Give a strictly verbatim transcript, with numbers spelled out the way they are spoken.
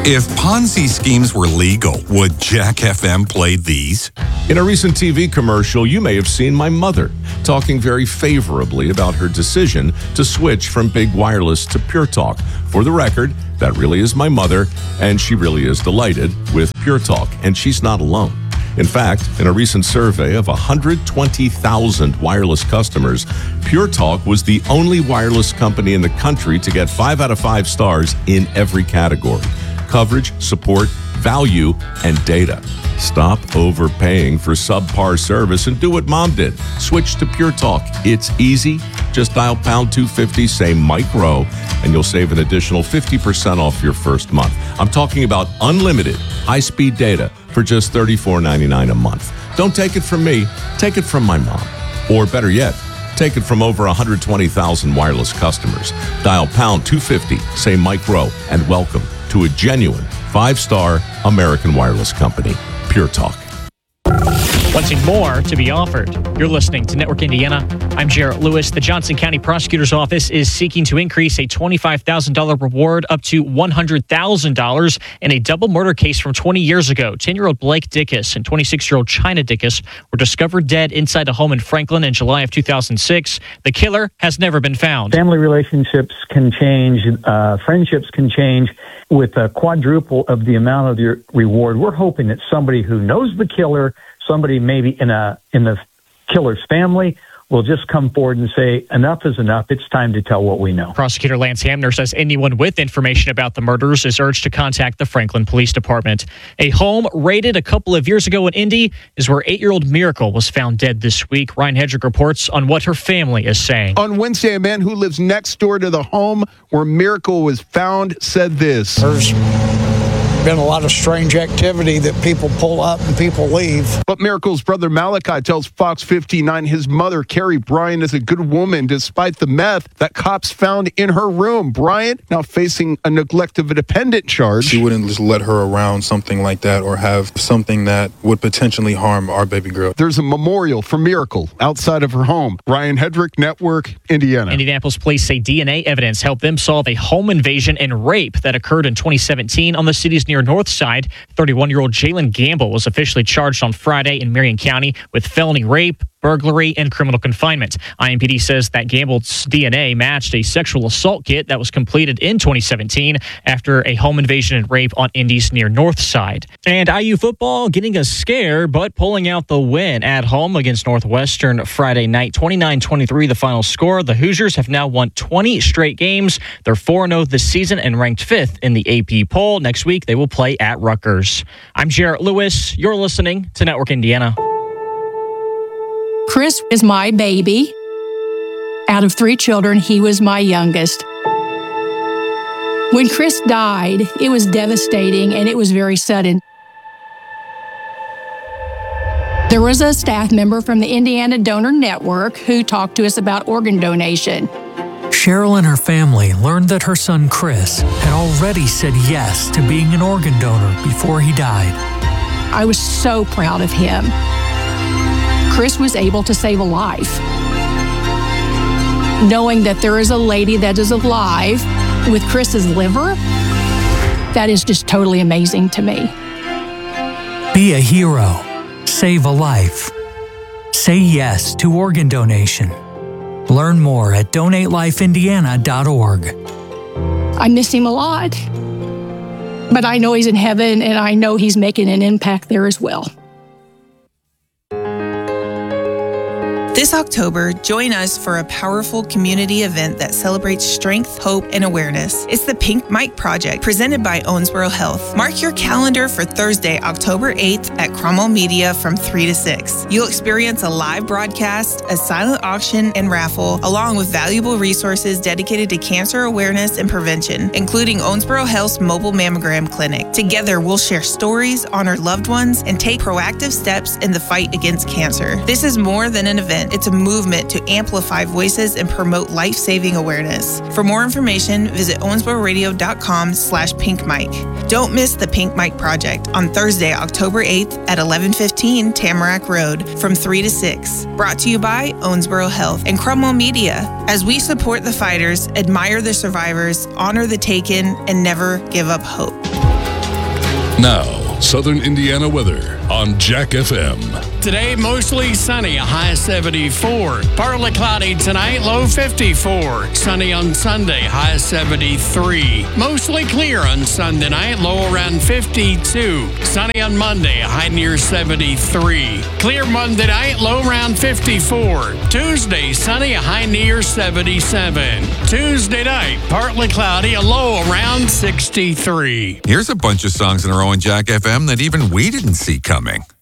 If Ponzi schemes were legal, would Jack F M play these? In a recent T V commercial, you may have seen my mother talking very favorably about her decision to switch from Big Wireless to Pure Talk. For the record, that really is my mother, and she really is delighted with Pure Talk, and she's not alone. In fact, in a recent survey of one hundred twenty thousand wireless customers, Pure Talk was the only wireless company in the country to get five out of five stars in every category: coverage, support, value, and data. Stop overpaying for subpar service and do what Mom did. Switch to Pure Talk. It's easy. Just dial pound two fifty, say Mike Rowe, and you'll save an additional fifty percent off your first month. I'm talking about unlimited high-speed data for just thirty-four ninety-nine a month. Don't take it from me. Take it from my mom. Or better yet, take it from over one hundred twenty thousand wireless customers. Dial pound two fifty, say Mike Rowe, and welcome to a genuine five-star American wireless company, Pure Talk. Wanting more to be offered. You're listening to Network Indiana. I'm Jarrett Lewis. The Johnson County Prosecutor's Office is seeking to increase a twenty-five thousand dollars reward up to one hundred thousand dollars in a double murder case from twenty years ago. ten-year-old Blake Dickus and twenty-six-year-old China Dickus were discovered dead inside a home in Franklin in July of two thousand six. The killer has never been found. Family relationships can change. Uh, friendships can change. With a quadruple of the amount of your reward, we're hoping that somebody who knows the killer, somebody maybe in a in the killer's family, will just come forward and say, enough is enough. It's time to tell what we know. Prosecutor Lance Hamner says anyone with information about the murders is urged to contact the Franklin Police Department. A home raided a couple of years ago in Indy is where eight-year-old Miracle was found dead this week. Ryan Hedrick reports on what her family is saying. On Wednesday, a man who lives next door to the home where Miracle was found said this. There's been a lot of strange activity that people pull up and people leave. But Miracle's brother Malachi tells Fox fifty-nine his mother, Carrie Bryant, is a good woman despite the meth that cops found in her room. Bryant now facing a neglect of a dependent charge. She wouldn't just let her around something like that or have something that would potentially harm our baby girl. There's a memorial for Miracle outside of her home. Ryan Hedrick, Network, Indiana. Indianapolis police say D N A evidence helped them solve a home invasion and rape that occurred in twenty seventeen on the city's near North Side. thirty-one-year-old Jalen Gamble was officially charged on Friday in Marion County with felony rape, burglary, and criminal confinement. I M P D says that Gamble's D N A matched a sexual assault kit that was completed in twenty seventeen after a home invasion and rape on Indy's near North Side. And I U football getting a scare, but pulling out the win at home against Northwestern Friday night. twenty-nine twenty-three the final score. The Hoosiers have now won twenty straight games. They're four and oh this season and ranked fifth in the A P poll. Next week, they will play at Rutgers. I'm Jarrett Lewis. You're listening to Network Indiana. Chris is my baby. Out of three children, he was my youngest. When Chris died, it was devastating and it was very sudden. There was a staff member from the Indiana Donor Network who talked to us about organ donation. Cheryl and her family learned that her son Chris had already said yes to being an organ donor before he died. I was so proud of him. Chris was able to save a life. Knowing that there is a lady that is alive with Chris's liver, that is just totally amazing to me. Be a hero. Save a life. Say yes to organ donation. Learn more at donate life indiana dot org. I miss him a lot, but I know he's in heaven and I know he's making an impact there as well. This October, join us for a powerful community event that celebrates strength, hope, and awareness. It's the Pink Mike Project, presented by Owensboro Health. Mark your calendar for Thursday, October eighth at Cromwell Media from three to six. You'll experience a live broadcast, a silent auction, and raffle, along with valuable resources dedicated to cancer awareness and prevention, including Owensboro Health's mobile mammogram clinic. Together, we'll share stories, honor loved ones, and take proactive steps in the fight against cancer. This is more than an event. It's a movement to amplify voices and promote life-saving awareness. For more information, visit owensbororadio.com slash pinkmike. Don't miss the Pink Mike Project on Thursday, October eighth at eleven fifteen Tamarack Road from three to six. Brought to you by Owensboro Health and Cromwell Media. As we support the fighters, admire the survivors, honor the taken, and never give up hope. Now, Southern Indiana weather on Jack F M. Today, mostly sunny, a high seventy-four. Partly cloudy tonight, low fifty-four. Sunny on Sunday, high seventy-three. Mostly clear on Sunday night, low around fifty-two. Sunny on Monday, high near seventy-three. Clear Monday night, low around fifty-four. Tuesday, sunny, a high near seventy-seven. Tuesday night, partly cloudy, a low around sixty-three. Here's a bunch of songs in a row on Jack F M that even we didn't see coming.